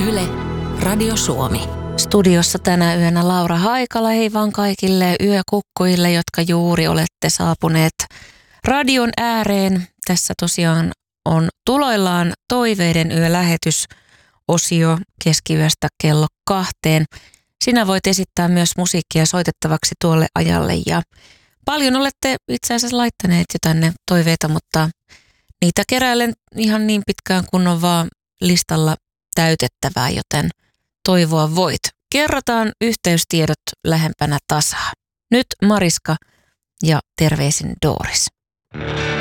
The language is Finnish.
Yle, Radio Suomi. Studiossa tänä yönä Laura Haikala. Hei vaan kaikille yökukkuille, jotka juuri olette saapuneet radion ääreen. Tässä tosiaan on tuloillaan Toiveiden yölähetysosio keskiyöstä kello 2. Sinä voit esittää myös musiikkia soitettavaksi tuolle ajalle ja paljon olette itse asiassa laittaneet jo tänne toiveita, mutta niitä keräilen ihan niin pitkään kun on vaan listalla täytettävää, joten toivoa voit. Kerrotaan yhteystiedot lähempänä tasaa. Nyt Mariska ja terveisin Doris.